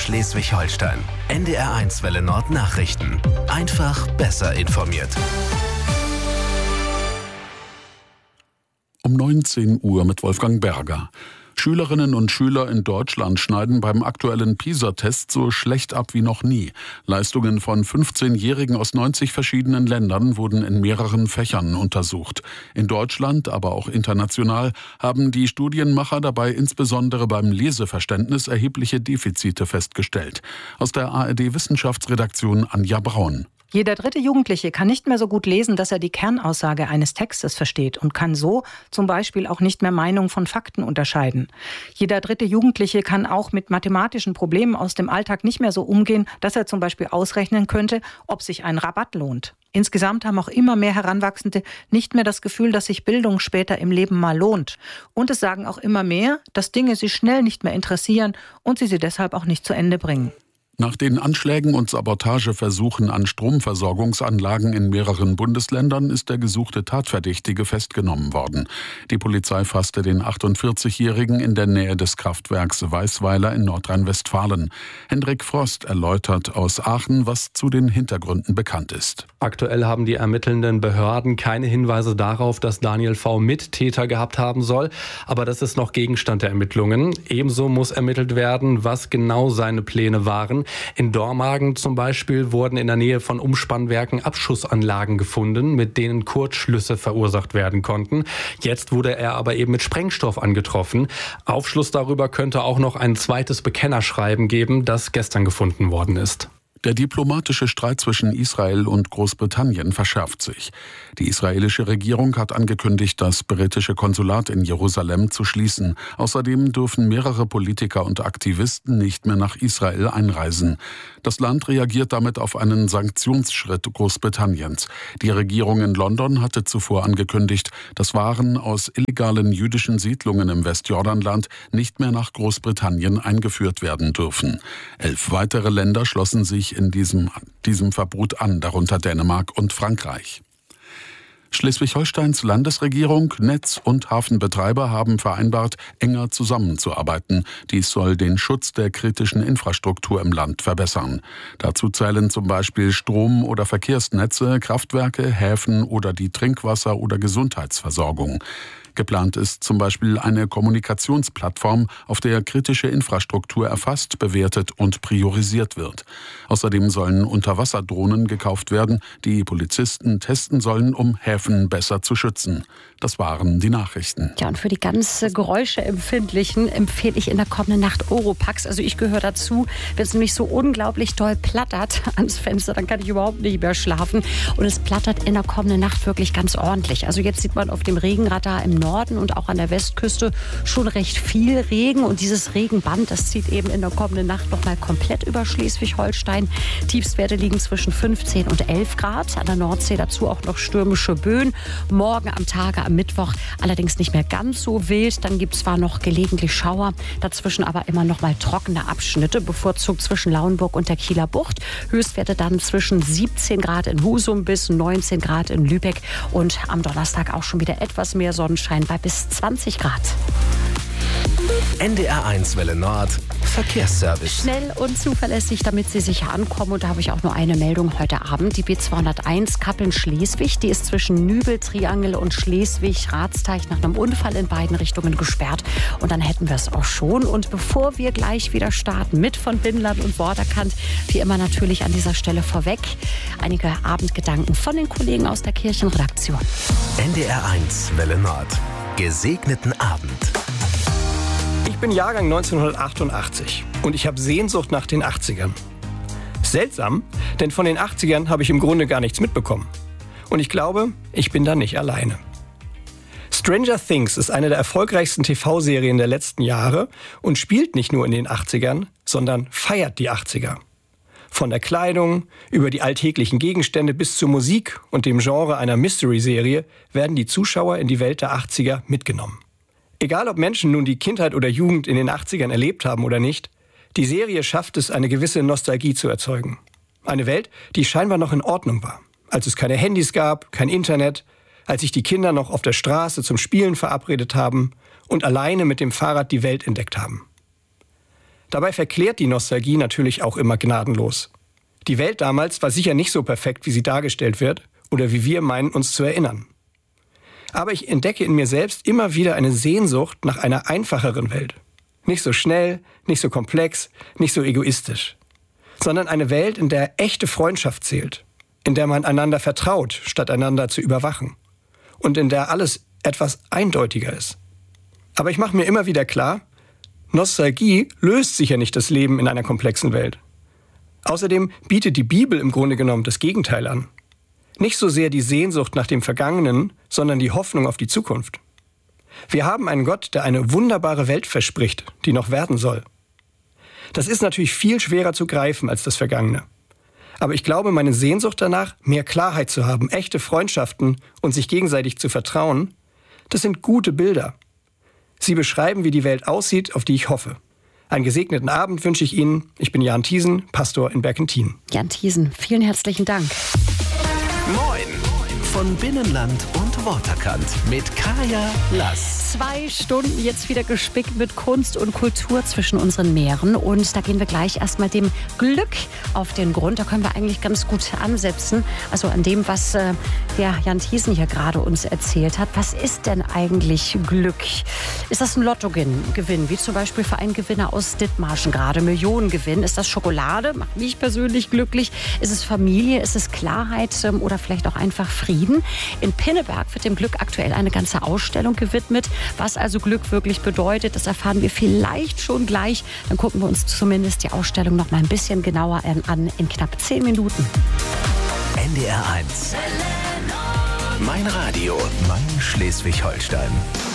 Schleswig-Holstein. NDR1 Welle Nord Nachrichten. Einfach besser informiert. Um 19 Uhr mit Wolfgang Berger. Schülerinnen und Schüler in Deutschland schneiden beim aktuellen PISA-Test so schlecht ab wie noch nie. Leistungen von 15-Jährigen aus 90 verschiedenen Ländern wurden in mehreren Fächern untersucht. In Deutschland, aber auch international, haben die Studienmacher dabei insbesondere beim Leseverständnis erhebliche Defizite festgestellt. Aus der ARD-Wissenschaftsredaktion Anja Braun. Jeder dritte Jugendliche kann nicht mehr so gut lesen, dass er die Kernaussage eines Textes versteht und kann so zum Beispiel auch nicht mehr Meinung von Fakten unterscheiden. Jeder dritte Jugendliche kann auch mit mathematischen Problemen aus dem Alltag nicht mehr so umgehen, dass er zum Beispiel ausrechnen könnte, ob sich ein Rabatt lohnt. Insgesamt haben auch immer mehr Heranwachsende nicht mehr das Gefühl, dass sich Bildung später im Leben mal lohnt. Und es sagen auch immer mehr, dass Dinge sie schnell nicht mehr interessieren und sie deshalb auch nicht zu Ende bringen. Nach den Anschlägen und Sabotageversuchen an Stromversorgungsanlagen in mehreren Bundesländern ist der gesuchte Tatverdächtige festgenommen worden. Die Polizei fasste den 48-Jährigen in der Nähe des Kraftwerks Weißweiler in Nordrhein-Westfalen. Hendrik Frost erläutert aus Aachen, was zu den Hintergründen bekannt ist. Aktuell haben die ermittelnden Behörden keine Hinweise darauf, dass Daniel V. Mittäter gehabt haben soll. Aber das ist noch Gegenstand der Ermittlungen. Ebenso muss ermittelt werden, was genau seine Pläne waren. In Dormagen zum Beispiel wurden in der Nähe von Umspannwerken Abschussanlagen gefunden, mit denen Kurzschlüsse verursacht werden konnten. Jetzt wurde er aber eben mit Sprengstoff angetroffen. Aufschluss darüber könnte auch noch ein zweites Bekennerschreiben geben, das gestern gefunden worden ist. Der diplomatische Streit zwischen Israel und Großbritannien verschärft sich. Die israelische Regierung hat angekündigt, das britische Konsulat in Jerusalem zu schließen. Außerdem dürfen mehrere Politiker und Aktivisten nicht mehr nach Israel einreisen. Das Land reagiert damit auf einen Sanktionsschritt Großbritanniens. Die Regierung in London hatte zuvor angekündigt, dass Waren aus illegalen jüdischen Siedlungen im Westjordanland nicht mehr nach Großbritannien eingeführt werden dürfen. 11 weitere Länder schlossen sich in diesem Verbot an, darunter Dänemark und Frankreich. Schleswig-Holsteins Landesregierung, Netz- und Hafenbetreiber haben vereinbart, enger zusammenzuarbeiten. Dies soll den Schutz der kritischen Infrastruktur im Land verbessern. Dazu zählen zum Beispiel Strom- oder Verkehrsnetze, Kraftwerke, Häfen oder die Trinkwasser- oder Gesundheitsversorgung. Geplant ist zum Beispiel eine Kommunikationsplattform, auf der kritische Infrastruktur erfasst, bewertet und priorisiert wird. Außerdem sollen Unterwasserdrohnen gekauft werden, die Polizisten testen sollen, um Häfen besser zu schützen. Das waren die Nachrichten. Ja, und für die ganz Geräuscheempfindlichen empfehle ich in der kommenden Nacht Oropax. Also ich gehöre dazu. Wenn es nämlich so unglaublich doll plattert ans Fenster, dann kann ich überhaupt nicht mehr schlafen. Und es plattert in der kommenden Nacht wirklich ganz ordentlich. Also jetzt sieht man auf dem Regenradar im Norden und auch an der Westküste schon recht viel Regen. Und dieses Regenband, das zieht eben in der kommenden Nacht noch mal komplett über Schleswig-Holstein. Tiefstwerte liegen zwischen 15 und 11 Grad. An der Nordsee dazu auch noch stürmische Böen. Morgen am Tage, am Mittwoch allerdings nicht mehr ganz so wild. Dann gibt es zwar noch gelegentlich Schauer, dazwischen aber immer noch mal trockene Abschnitte, bevorzugt zwischen Lauenburg und der Kieler Bucht. Höchstwerte dann zwischen 17 Grad in Husum bis 19 Grad in Lübeck. Und am Donnerstag auch schon wieder etwas mehr Sonnenschein bei bis 20 Grad. NDR1 Welle Nord Verkehrsservice. Schnell und zuverlässig, damit Sie sicher ankommen. Und da habe ich auch nur eine Meldung heute Abend. Die B201 Kappeln-Schleswig, die ist zwischen Nübel-Triangel und Schleswig-Ratsteich nach einem Unfall in beiden Richtungen gesperrt. Und dann hätten wir es auch schon. Und bevor wir gleich wieder starten mit von Binnenland und Vorderkant, wie immer natürlich an dieser Stelle vorweg einige Abendgedanken von den Kollegen aus der Kirchenredaktion. NDR1 Welle Nord. Gesegneten Abend. Ich bin Jahrgang 1988 und ich habe Sehnsucht nach den 80ern. Seltsam, denn von den 80ern habe ich im Grunde gar nichts mitbekommen. Und ich glaube, ich bin da nicht alleine. Stranger Things ist eine der erfolgreichsten TV-Serien der letzten Jahre und spielt nicht nur in den 80ern, sondern feiert die 80er. Von der Kleidung über die alltäglichen Gegenstände bis zur Musik und dem Genre einer Mystery-Serie werden die Zuschauer in die Welt der 80er mitgenommen. Egal ob Menschen nun die Kindheit oder Jugend in den 80ern erlebt haben oder nicht, die Serie schafft es, eine gewisse Nostalgie zu erzeugen. Eine Welt, die scheinbar noch in Ordnung war. Als es keine Handys gab, kein Internet, als sich die Kinder noch auf der Straße zum Spielen verabredet haben und alleine mit dem Fahrrad die Welt entdeckt haben. Dabei verklärt die Nostalgie natürlich auch immer gnadenlos. Die Welt damals war sicher nicht so perfekt, wie sie dargestellt wird oder wie wir meinen, uns zu erinnern. Aber ich entdecke in mir selbst immer wieder eine Sehnsucht nach einer einfacheren Welt. Nicht so schnell, nicht so komplex, nicht so egoistisch. Sondern eine Welt, in der echte Freundschaft zählt. In der man einander vertraut, statt einander zu überwachen. Und in der alles etwas eindeutiger ist. Aber ich mache mir immer wieder klar, Nostalgie löst sicher nicht das Leben in einer komplexen Welt. Außerdem bietet die Bibel im Grunde genommen das Gegenteil an. Nicht so sehr die Sehnsucht nach dem Vergangenen, sondern die Hoffnung auf die Zukunft. Wir haben einen Gott, der eine wunderbare Welt verspricht, die noch werden soll. Das ist natürlich viel schwerer zu greifen als das Vergangene. Aber ich glaube, meine Sehnsucht danach, mehr Klarheit zu haben, echte Freundschaften und sich gegenseitig zu vertrauen, das sind gute Bilder. Sie beschreiben, wie die Welt aussieht, auf die ich hoffe. Einen gesegneten Abend wünsche ich Ihnen. Ich bin Jan Thiesen, Pastor in Berkenthin. Jan Thiesen, vielen herzlichen Dank. Moin von Binnenland und Waterkant mit Kaya Lass. 2 Stunden jetzt wieder gespickt mit Kunst und Kultur zwischen unseren Meeren. Und da gehen wir gleich erstmal dem Glück auf den Grund. Da können wir eigentlich ganz gut ansetzen. Also an dem, was der Jan Thiesen hier gerade uns erzählt hat. Was ist denn eigentlich Glück? Ist das ein Lottogewinn, wie zum Beispiel für einen Gewinner aus Dithmarschen gerade Millionengewinn? Ist das Schokolade? Macht mich persönlich glücklich. Ist es Familie? Ist es Klarheit oder vielleicht auch einfach Frieden? In Pinneberg wird dem Glück aktuell eine ganze Ausstellung gewidmet. Was also Glück wirklich bedeutet, das erfahren wir vielleicht schon gleich. Dann gucken wir uns zumindest die Ausstellung noch mal ein bisschen genauer an in knapp 10 Minuten. NDR 1. Mein Radio, mein Schleswig-Holstein.